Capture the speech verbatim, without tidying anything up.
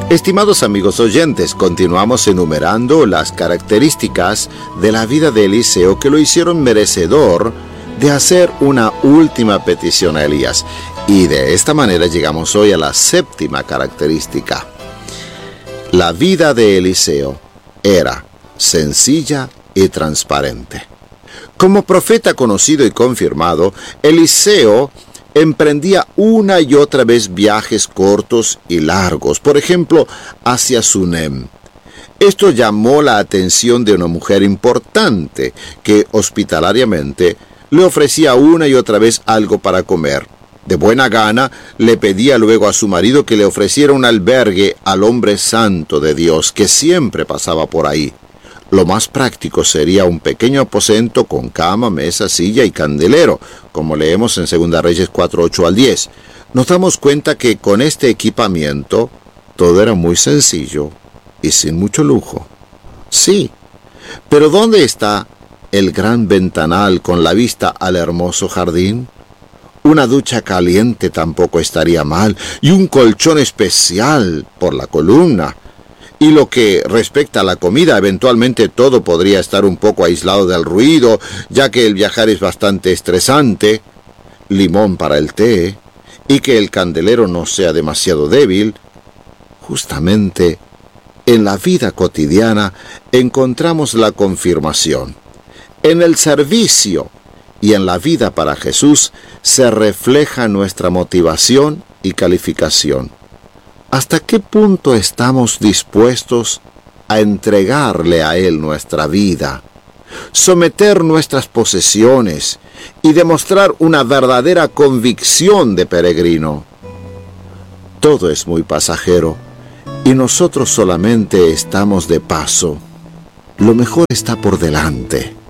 Estimados amigos oyentes, continuamos enumerando las características de la vida de Eliseo que lo hicieron merecedor de hacer una última petición a Elías. Y de esta manera llegamos hoy a la séptima característica. La vida de Eliseo era sencilla y transparente. Como profeta conocido y confirmado, Eliseo emprendía una y otra vez viajes cortos y largos, por ejemplo, hacia Sunem. Esto llamó la atención de una mujer importante que hospitalariamente le ofrecía una y otra vez algo para comer. De buena gana, le pedía luego a su marido que le ofreciera un albergue al hombre santo de Dios que siempre pasaba por ahí. Lo más práctico sería un pequeño aposento con cama, mesa, silla y candelero, como leemos en Segunda Reyes cuatro, ocho al diez. Nos damos cuenta que con este equipamiento todo era muy sencillo y sin mucho lujo. Sí, pero ¿dónde está el gran ventanal con la vista al hermoso jardín? Una ducha caliente tampoco estaría mal, y un colchón especial por la columna. Y lo que respecta a la comida, eventualmente todo podría estar un poco aislado del ruido, ya que el viajar es bastante estresante, limón para el té, y que el candelero no sea demasiado débil. Justamente en la vida cotidiana encontramos la confirmación. En el servicio y en la vida para Jesús se refleja nuestra motivación y calificación. ¿Hasta qué punto estamos dispuestos a entregarle a Él nuestra vida, someter nuestras posesiones y demostrar una verdadera convicción de peregrino? Todo es muy pasajero y nosotros solamente estamos de paso. Lo mejor está por delante.